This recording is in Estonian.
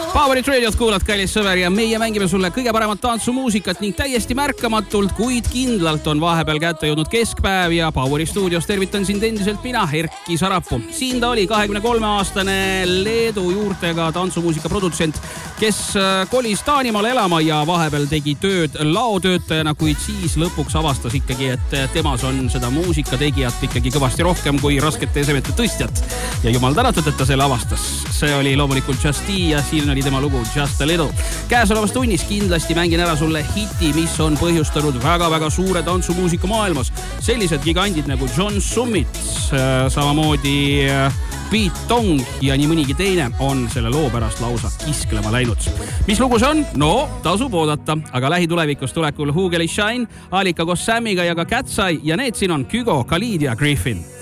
Powerit Radiot kuulad, kallis sõber, ja meie mängime sulle kõige paremat tantsumuusikat ning täiesti märkamatult, kuid kindlalt on vahepeal kätte jõudnud keskpäev ja Poweri stuudios tervitan sind endiselt mina, Erki Sarapuu. Siin ta oli 23-aastane Leedu juurtega tantsumuusika produtsent, kes kolis Taanimaale elama ja vahepeal tegi tööd laotöötajana, kuid siis lõpuks avastas ikkagi, et temas on seda muusikategijat ikkagi kõvasti rohkem kui raskete esemete tõstjat. Ja jumal tänatud, et ta selle avastas. See oli loomulikult Just D ja siin oli tema lugu Just a Little. Käesolevas tunnis kindlasti mängin ära sulle hiti, mis on põhjustanud väga-väga suure tantsumuusika maailmas. Sellised gigandid nagu John Summit, samamoodi Pete Tong ja nii mõnigi teine on selle loo pärast lausa kisklema läinud. Mis lugu see on? No, tasub oodata, aga lähitulevikus tulekul Hugely Shine, Alika koos Samiga ja ka Cat's Eye ja need siin on Kygo, Khalid ja Griffin.